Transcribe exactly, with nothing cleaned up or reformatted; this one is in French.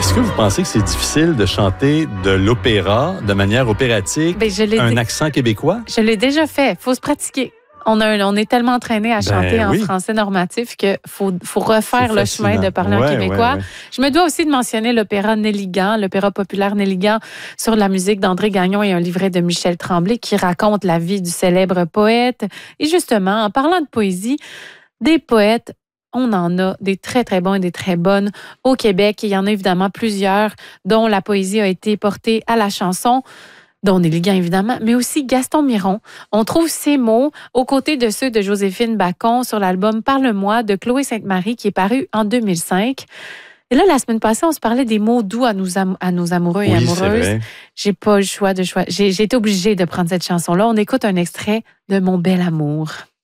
Est-ce que vous pensez que c'est difficile de chanter de l'opéra de manière opératique, ben, je un dé... accent québécois? Je l'ai déjà fait. Il faut se pratiquer. On, a un, on est tellement entraîné à chanter ben, en oui. français normatif qu'il faut, faut refaire le chemin de parler ouais, en québécois. Ouais, ouais. Je me dois aussi de mentionner l'opéra Nelligan, l'opéra populaire Nelligan, sur la musique d'André Gagnon et un livret de Michel Tremblay qui raconte la vie du célèbre poète. Et justement, en parlant de poésie, des poètes, on en a des très, très bons et des très bonnes au Québec. Il y en a évidemment plusieurs dont la poésie a été portée à la chanson, dont Nelligan, évidemment, mais aussi Gaston Miron. On trouve ces mots aux côtés de ceux de Joséphine Bacon sur l'album Parle-moi de Chloé Sainte-Marie qui est paru en deux mille cinq. Et là, la semaine passée, on se parlait des mots doux à nos, am- à nos amoureux et Oui, amoureuses. c'est vrai. J'ai pas le choix de choix. J'ai, j'ai été obligée de prendre cette chanson-là. On écoute un extrait de Mon bel amour.